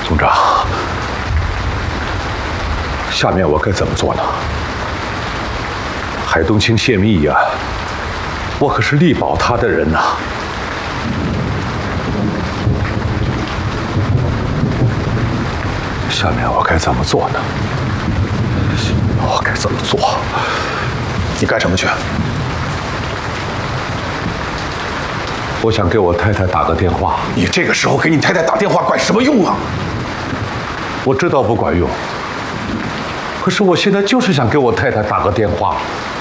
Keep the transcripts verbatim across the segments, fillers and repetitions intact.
总长，下面我该怎么做呢？海东青泄密呀，我可是力保他的人呐。下面我该怎么做呢？我该怎么做？ 你干什么去？ 我想给我太太打个电话。 你这个时候给你太太打电话管什么用啊？ 我知道不管用，可是我现在就是想给我太太打个电话。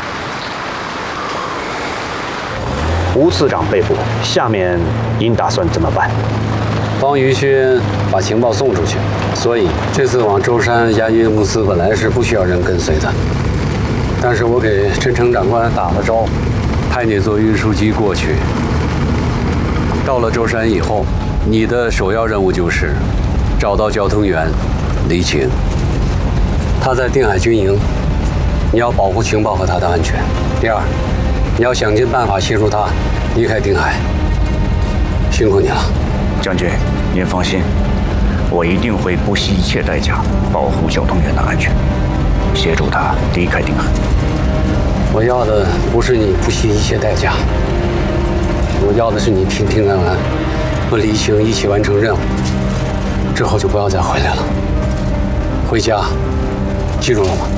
吴次长被捕，下面您打算怎么办？ 帮于勋把情报送出去，所以这次往舟山押运物资本来是不需要人跟随的。但是我给陈诚长官打了招，派你坐运输机过去。到了舟山以后，你的首要任务就是找到交通员黎晴。他在定海军营，你要保护情报和他的安全。第二，你要想尽办法协助他离开定海。辛苦你了， 将军，您放心，我一定会不惜一切代价保护交通员的安全，协助他离开定海。 我要的不是你不惜一切代价，我要的是你平平安安和黎晴一起完成任务，之后就不要再回来了。回家，记住了吗？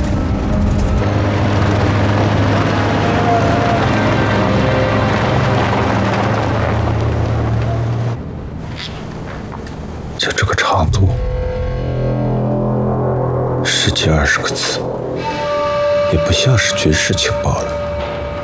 就这个长度，十几二十个字，也不像是军事情报了。